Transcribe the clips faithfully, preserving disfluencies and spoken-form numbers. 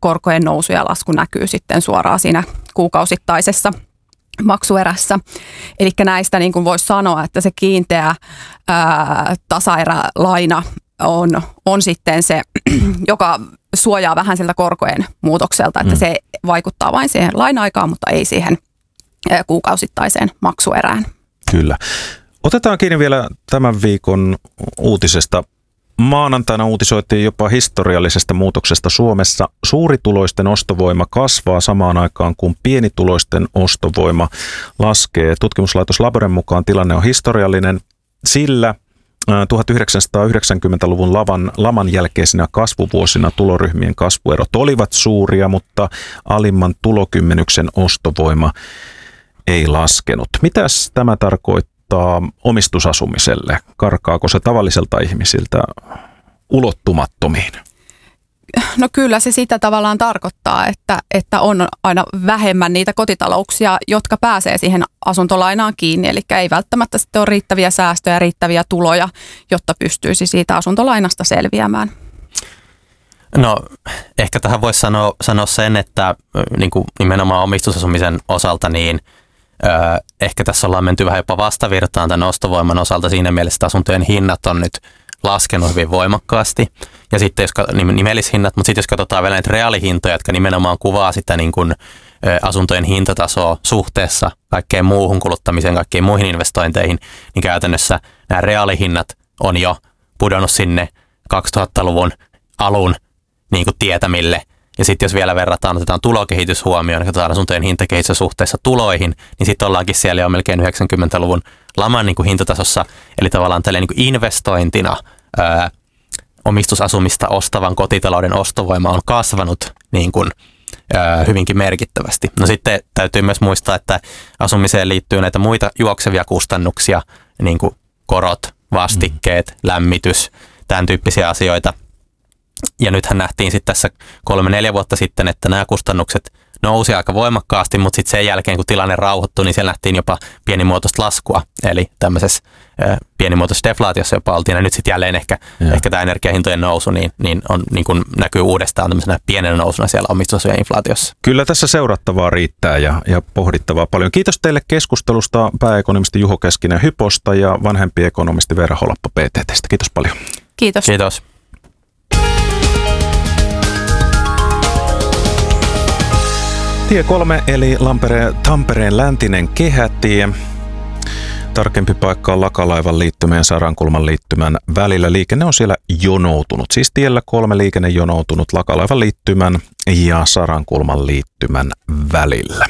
korkojen nousu ja lasku näkyy sitten suoraan siinä kuukausittaisessa maksuerässä. Eli näistä niin kuin voisi sanoa, että se kiinteä ää, tasaerälaina on, on sitten se, joka suojaa vähän siltä korkojen muutokselta, että mm. se vaikuttaa vain siihen laina-aikaan, mutta ei siihen ää, kuukausittaiseen maksuerään. Kyllä. Otetaan kiinni vielä tämän viikon uutisesta. Maanantaina uutisoitiin jopa historiallisesta muutoksesta Suomessa. Suurituloisten ostovoima kasvaa samaan aikaan, kun pienituloisten ostovoima laskee. Tutkimuslaitos Laboren mukaan tilanne on historiallinen, sillä tuhatyhdeksänsataayhdeksänkymmentäluvun laman, laman jälkeisinä kasvuvuosina tuloryhmien kasvuerot olivat suuria, mutta alimman tulokymmenyksen ostovoima ei laskenut. Mitäs tämä tarkoittaa omistusasumiselle? Karkaako se tavalliselta ihmisiltä ulottumattomiin? No kyllä se sitä tavallaan tarkoittaa, että, että on aina vähemmän niitä kotitalouksia, jotka pääsee siihen asuntolainaan kiinni. Eli ei välttämättä sitten ole riittäviä säästöjä, riittäviä tuloja, jotta pystyisi siitä asuntolainasta selviämään. No ehkä tähän voisi sanoa, sanoa sen, että niin kuin nimenomaan omistusasumisen osalta niin Öö, ehkä tässä ollaan menty vähän jopa vastavirtaan tämän ostovoiman osalta siinä mielessä, että asuntojen hinnat on nyt laskenut hyvin voimakkaasti. Ja sitten jos nimellishinnat, mutta sitten jos katsotaan vielä näitä reaalihintoja, jotka nimenomaan kuvaa sitä niin kuin, ö, asuntojen hintatasoa suhteessa kaikkeen muuhun kuluttamiseen, kaikkiin muihin investointeihin, niin käytännössä nämä reaalihinnat on jo pudonnut sinne kaksituhattaluvun alun niin kuin tietämille. Ja sitten jos vielä verrataan, otetaan tulokehitys huomioon, ja katsotaan asuntojen hintakehitys suhteessa tuloihin, niin sitten ollaankin siellä jo melkein yhdeksänkymmentäluvun laman niin kuin hintatasossa. Eli tavallaan tällainen niin kuin investointina ää, omistusasumista ostavan kotitalouden ostovoima on kasvanut niin kuin, ää, hyvinkin merkittävästi. No sitten täytyy myös muistaa, että asumiseen liittyy näitä muita juoksevia kustannuksia, niin kuin korot, vastikkeet, mm. lämmitys, tämän tyyppisiä asioita. Ja nythän nähtiin sitten tässä kolme neljä vuotta sitten, että nämä kustannukset nousi aika voimakkaasti, mutta sitten sen jälkeen, kun tilanne rauhoittui, niin siellä nähtiin jopa pienimuotoista laskua. Eli tämmöisessä äh, pienimuotoisessa deflaatiossa jopa oltiin. Ja nyt sitten jälleen ehkä, ehkä tämä energiahintojen nousu niin, niin on, niin kuin näkyy uudestaan tämmöisenä pienenä nousuna siellä omistusasujen inflaatiossa. Kyllä tässä seurattavaa riittää ja, ja pohdittavaa paljon. Kiitos teille keskustelusta pääekonomisti Juho Keskinen Hyposta ja vanhempi ekonomisti Veera Holappa P T T:stä. Kiitos paljon. Kiitos. Kiitos. Tie kolme eli Lampere, Tampereen läntinen kehätie. Tarkempi paikka on Lakalaivan liittymän ja Sarankulman liittymän välillä. Liikenne on siellä jonoutunut. Siis tiellä kolme liikenne jonoutunut Lakalaivan liittymän ja Sarankulman liittymän välillä.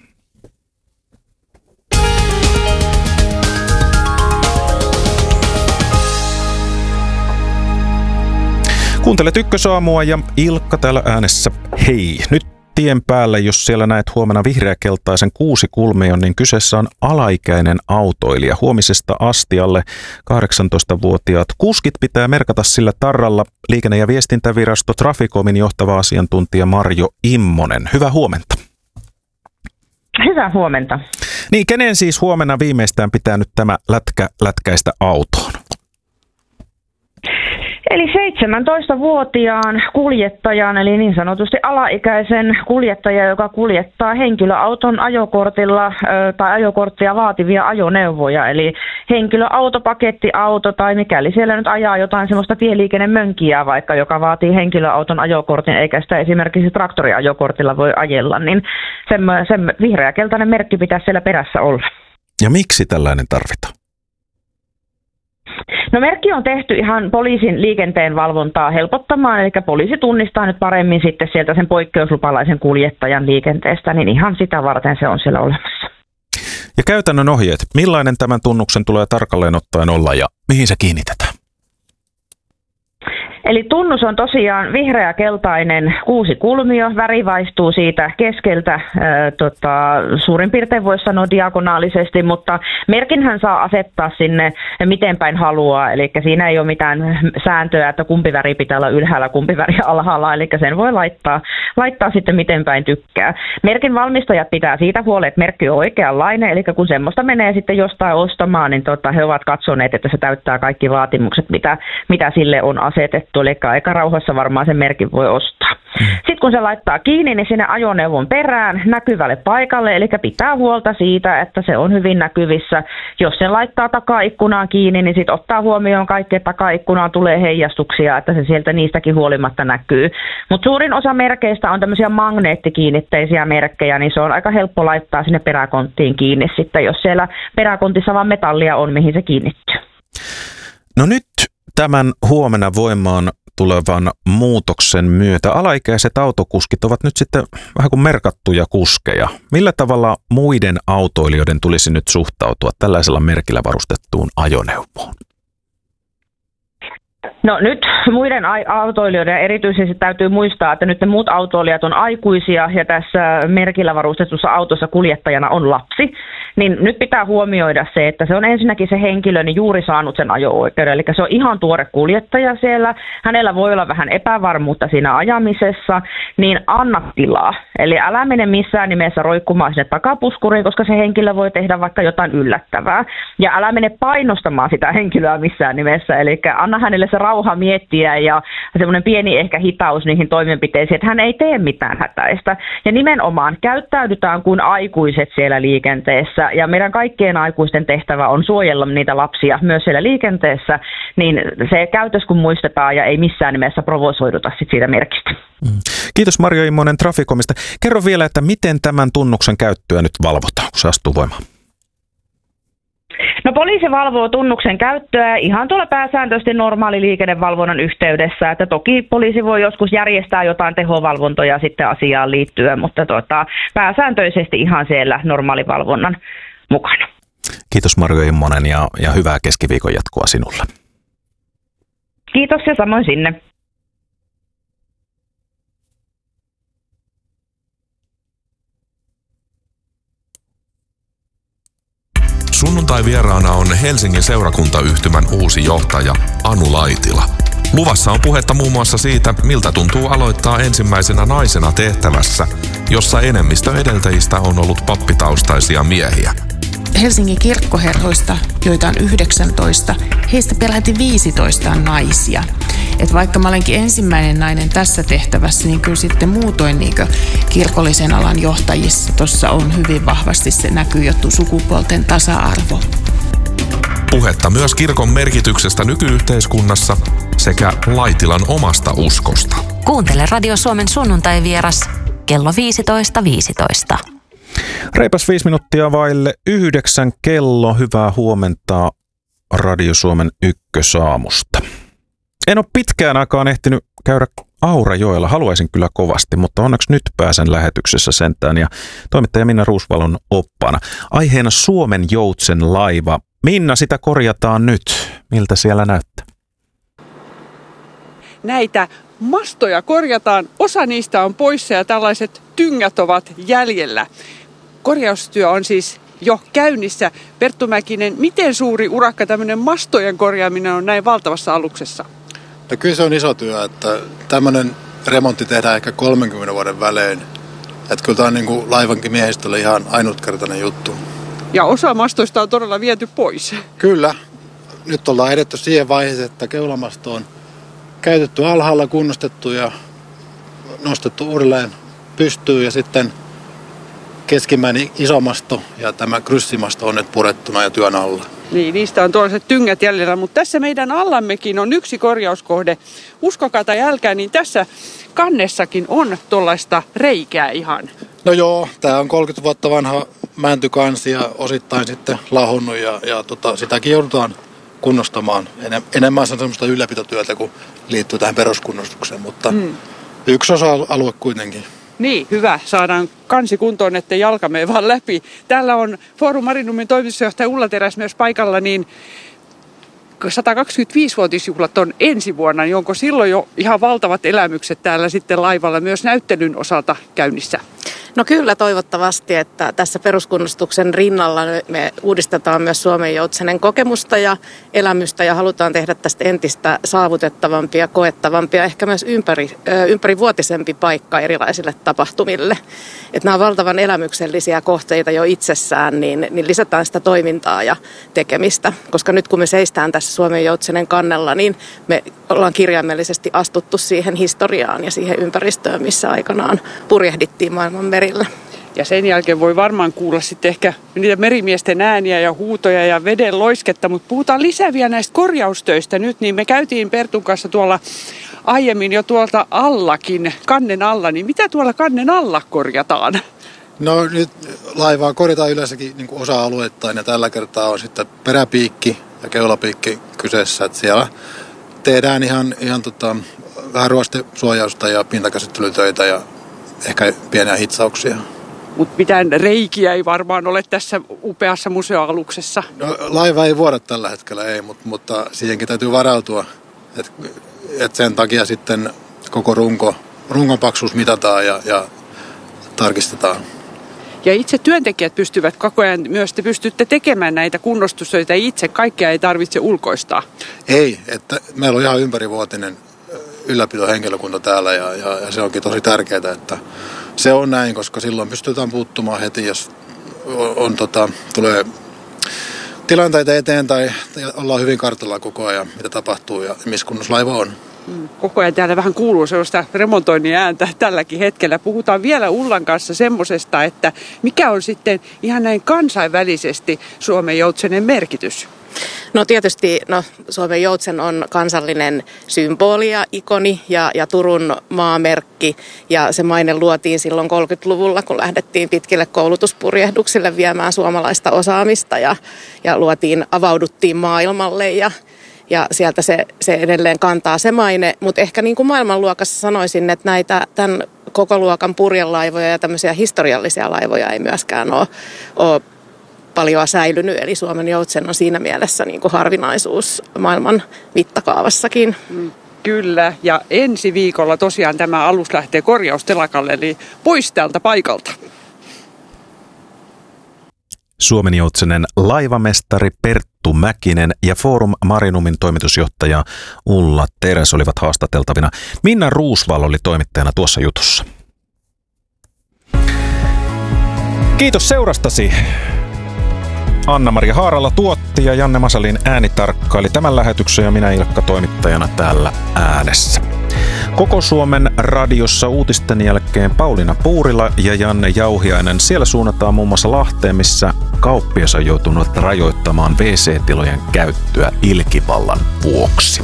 Kuuntelet Ykkösaamua ja Ilkka täällä äänessä. Hei, nyt tien päällä, jos siellä näet huomenna vihreäkeltaisen kuusikulmion, niin kyseessä on alaikäinen autoilija. Huomisesta asti alle kahdeksantoistavuotiaat kuskit pitää merkata sillä tarralla. Liikenne- ja viestintävirasto Traficomin johtava asiantuntija Marjo Immonen. Hyvää huomenta. Hyvää huomenta. Niin, kenen siis huomenna viimeistään pitää nyt tämä lätkä lätkäistä autoon? Eli seitsemäntoistavuotiaan kuljettajan, eli niin sanotusti alaikäisen kuljettaja, joka kuljettaa henkilöauton ajokortilla tai ajokorttia vaativia ajoneuvoja. Eli henkilöauto, pakettiauto tai mikäli siellä nyt ajaa jotain semmoista tieliikennemönkiä vaikka, joka vaatii henkilöauton ajokortin, eikä sitä esimerkiksi traktoriajokortilla voi ajella, niin sen, sen vihreäkeltainen merkki pitäisi siellä perässä olla. Ja miksi tällainen tarvitaan? No merkki on tehty ihan poliisin liikenteen valvontaa helpottamaan, eli poliisi tunnistaa nyt paremmin sitten sieltä sen poikkeuslupalaisen kuljettajan liikenteestä, niin ihan sitä varten se on siellä olemassa. Ja käytännön ohjeet, millainen tämän tunnuksen tulee tarkalleen ottaen olla ja mihin se kiinnitetään? Eli tunnus on tosiaan vihreä-keltainen kuusikulmio, väri vaihtuu siitä keskeltä, ää, tota, suurin piirtein voisi sanoa diagonaalisesti, mutta merkinhän saa asettaa sinne miten päin haluaa, eli siinä ei ole mitään sääntöä, että kumpi väri pitää olla ylhäällä, kumpi väri alhaalla, eli sen voi laittaa, laittaa sitten miten päin tykkää. Merkin valmistajat pitää siitä huolen, että merkki on oikeanlainen, eli kun semmoista menee sitten jostain ostamaan, niin tota, he ovat katsoneet, että se täyttää kaikki vaatimukset, mitä, mitä sille on asetettu. Eli aika rauhassa varmaan sen merkin voi ostaa. Sitten kun se laittaa kiinni, niin sinne ajoneuvon perään näkyvälle paikalle, eli pitää huolta siitä, että se on hyvin näkyvissä. Jos se laittaa takaikkunaan kiinni, niin sitten ottaa huomioon kaikki, että takaikkunaan tulee heijastuksia, että se sieltä niistäkin huolimatta näkyy. Mutta suurin osa merkeistä on tämmöisiä magneettikiinnitteisiä merkkejä, niin se on aika helppo laittaa sinne peräkonttiin kiinni sitten, jos siellä peräkontissa vaan metallia on, mihin se kiinnittyy. No nyt tämän huomenna voimaan tulevan muutoksen myötä alaikäiset autokuskit ovat nyt sitten vähän kuin merkattuja kuskeja. Millä tavalla muiden autoilijoiden tulisi nyt suhtautua tällaisella merkillä varustettuun ajoneuvoon? No nyt muiden autoilijoiden erityisesti täytyy muistaa, että nyt ne muut autoilijat on aikuisia ja tässä merkillä varustetussa autossa kuljettajana on lapsi. Niin nyt pitää huomioida se, että se on ensinnäkin se henkilö niin juuri saanut sen ajo-oikeuden. Eli se on ihan tuore kuljettaja siellä. Hänellä voi olla vähän epävarmuutta siinä ajamisessa, niin anna tilaa. Eli älä mene missään nimessä roikkumaan sinne takapuskuriin, koska se henkilö voi tehdä vaikka jotain yllättävää. Ja älä mene painostamaan sitä henkilöä missään nimessä. Eli anna hänelle se rauha miettiä ja semmoinen pieni ehkä hitaus niihin toimenpiteisiin, että hän ei tee mitään hätäistä. Ja nimenomaan käyttäydytään kuin aikuiset siellä liikenteessä. Ja meidän kaikkien aikuisten tehtävä on suojella niitä lapsia myös siellä liikenteessä, niin se käytös kun muistetaan ja ei missään nimessä provosoiduta sit siitä merkistä. Kiitos Marjo Immonen Traficomista. Kerro vielä, että miten tämän tunnuksen käyttöä nyt valvotaan, kun se astuu voimaan? No poliisi valvoo tunnuksen käyttöä ihan tuolla pääsääntöisesti normaali liikennevalvonnan yhteydessä, että toki poliisi voi joskus järjestää jotain tehovalvontoja sitten asiaan liittyen, mutta tuota, pääsääntöisesti ihan siellä normaalivalvonnan mukana. Kiitos Marjo Immonen ja, ja hyvää keskiviikon jatkoa sinulle. Kiitos ja samoin sinne. Sunnuntai vieraana on Helsingin seurakuntayhtymän uusi johtaja Anu Laitila. Luvassa on puhetta muun muassa siitä, miltä tuntuu aloittaa ensimmäisenä naisena tehtävässä, jossa enemmistö edeltäjistä on ollut pappitaustaisia miehiä. Helsingin kirkkoherroista, joita on yhdeksäntoista, heistä peräti viisitoista on naisia. Et vaikka mä olenkin ensimmäinen nainen tässä tehtävässä, niin kyllä sitten muutoin niin kirkollisen alan johtajissa tuossa on hyvin vahvasti se näkyy jo sukupuolten tasa-arvo. Puhetta myös kirkon merkityksestä nykyyhteiskunnassa sekä Laitilan omasta uskosta. Kuuntele Radio Suomen sunnuntai-vieras kello viisitoista viisitoista. Reipas viisi minuuttia vaille yhdeksän kello. Hyvää huomenta Radio Suomen ykkösaamusta. En ole pitkään aikaan ehtinyt käydä Aurajoella. Haluaisin kyllä kovasti, mutta onneksi nyt pääsen lähetyksessä sentään ja toimittaja Minna Ruusvalon oppaana. Aiheena Suomen joutsen laiva. Minna, sitä korjataan nyt. Miltä siellä näyttää? Näitä mastoja korjataan. Osa niistä on poissa ja tällaiset tyngät ovat jäljellä. Korjaustyö on siis jo käynnissä. Perttu Mäkinen, miten suuri urakka tämmöinen mastojen korjaaminen on näin valtavassa aluksessa? No kyllä se on iso työ, että tämmöinen remontti tehdään ehkä kolmenkymmenen vuoden välein. Että kyllä tämä on niin kuin laivankin miehistölle ihan ainutkertainen juttu. Ja osa mastoista on todella viety pois. Kyllä. Nyt ollaan edetty siihen vaiheeseen, että keulamasto on käytetty alhaalla, kunnostettu ja nostettu uudelleen pystyyn ja sitten keskimmäinen isomasto ja tämä kryssimasto on nyt purettuna ja työn alla. Niin, niistä on tuollaiset tyngät jäljellä, mutta tässä meidän allammekin on yksi korjauskohde. Uskokaa tai älkää, niin tässä kannessakin on tuollaista reikää ihan. No joo, tämä on kolmekymmentä vuotta vanha mäntykansi ja osittain sitten lahonnut ja, ja tota, sitäkin joudutaan kunnostamaan. Enem, enemmän se on semmoista ylläpitotyötä, kun liittyy tähän peruskunnostukseen, mutta hmm. yksi osa-alue kuitenkin. Niin, hyvä. Saadaan kansi kuntoon, ettei jalka mene vaan läpi. Täällä on Forum Marinumin toimitusjohtaja Ulla Teräs myös paikalla, niin sata kaksikymmentäviisivuotisjuhlat on ensi vuonna, niin onko silloin jo ihan valtavat elämykset täällä sitten laivalla myös näyttelyn osalta käynnissä? No kyllä toivottavasti, että tässä peruskunnostuksen rinnalla me uudistetaan myös Suomen Joutsenen kokemusta ja elämystä ja halutaan tehdä tästä entistä saavutettavampia, koettavampia, ehkä myös ympäri, ympärivuotisempi paikka erilaisille tapahtumille. Että nämä on valtavan elämyksellisiä kohteita jo itsessään, niin, niin lisätään sitä toimintaa ja tekemistä. Koska nyt kun me seistään tässä Suomen Joutsenen kannella, niin me ollaan kirjaimellisesti astuttu siihen historiaan ja siihen ympäristöön, missä aikanaan purjehdittiin maailman merillä. Ja sen jälkeen voi varmaan kuulla sitten ehkä niitä merimiesten ääniä ja huutoja ja veden loisketta, mutta puhutaan lisää vielä näistä korjaustöistä nyt, niin me käytiin Pertun kanssa tuolla aiemmin jo tuolta allakin, kannen alla, niin mitä tuolla kannen alla korjataan? No nyt laivaa korjataan yleensäkin niin kuin osa-alueittain ja tällä kertaa on sitten peräpiikki ja keulapiikki kyseessä, että siellä tehdään ihan, ihan tota, vähän ruostesuojausta ja pintakäsittelytöitä ja ehkä pieniä hitsauksia. Mutta mitään reikiä ei varmaan ole tässä upeassa museoaluksessa. No, laiva ei vuoda tällä hetkellä, ei, mutta, mutta siihenkin täytyy varautua. Et, et sen takia sitten koko runko, rungon paksuus mitataan ja, ja tarkistetaan. Ja itse työntekijät pystyvät koko ajan myös, te pystytte tekemään näitä kunnostustöitä itse, kaikkea ei tarvitse ulkoistaa. Ei, että meillä on ihan ympärivuotinen ylläpitohenkilökunta täällä ja, ja, ja se onkin tosi tärkeää, että se on näin, koska silloin pystytään puuttumaan heti, jos on, on, tota, tulee tilanteita eteen tai ollaan hyvin kartalla koko ajan, mitä tapahtuu ja missä kunnossa laiva on. Koko ajan täällä vähän kuuluu sellaista remontoinnin ääntä tälläkin hetkellä. Puhutaan vielä Ullan kanssa semmosesta, että mikä on sitten ihan näin kansainvälisesti Suomen Joutsenen merkitys? No tietysti no, Suomen Joutsen on kansallinen symboli ja ikoni ja, ja Turun maamerkki. Ja se maine luotiin silloin kolmekymmentäluvulla, kun lähdettiin pitkille koulutuspurjehduksille viemään suomalaista osaamista ja, ja luotiin, avauduttiin maailmalle ja Ja sieltä se, se edelleen kantaa se maine, mutta ehkä niin kuin maailmanluokassa sanoisin, että näitä tämän koko luokan purjelaivoja ja tämmöisiä historiallisia laivoja ei myöskään ole, ole paljon säilynyt. Eli Suomen Joutsen on siinä mielessä niin kuin harvinaisuus maailman mittakaavassakin. Mm, kyllä, ja ensi viikolla tosiaan tämä alus lähtee korjaustelakalle, eli pois tältä paikalta. Suomen Joutsenen laivamestari Perttu Mäkinen ja Forum Marinumin toimitusjohtaja Ulla Teres olivat haastateltavina. Minna Ruusval oli toimittajana tuossa jutussa. Kiitos seurastasi. Anna-Maria Haarala tuotti ja Janne Masalin äänitarkkaili tämän lähetyksen ja minä Ilkka toimittajana täällä äänessä. Koko Suomen radiossa uutisten jälkeen Pauliina Puurila ja Janne Jauhiainen. Siellä suunnataan muun muassa Lahteen, missä kauppias on joutunut rajoittamaan wee see-tilojen käyttöä ilkivallan vuoksi.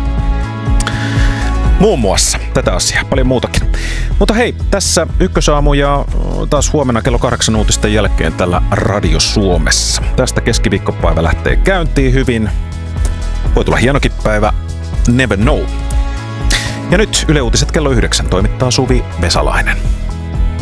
Muun muassa tätä asiaa, paljon muutakin. Mutta hei, tässä Ykkösaamu ja taas huomenna kello kahdeksan uutisten jälkeen tällä Radio Suomessa. Tästä keskiviikkopäivä lähtee käyntiin hyvin. Voi tulla hienokin päivä, never know. Ja nyt Yle Uutiset kello yhdeksän toimittaa Suvi Vesalainen.